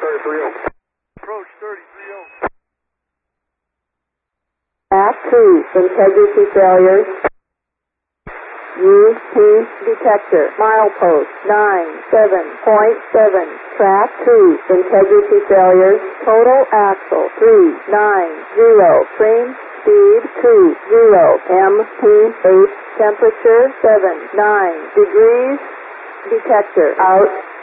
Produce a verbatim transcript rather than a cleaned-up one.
thirty-three oh. Approach thirty-three oh. Track two, integrity failures. U P detector, milepost nine seven point seven. Track two, integrity failures. Total axle three nine zero. Frame speed two zero. M P eight, temperature seven nine degrees. Detector out.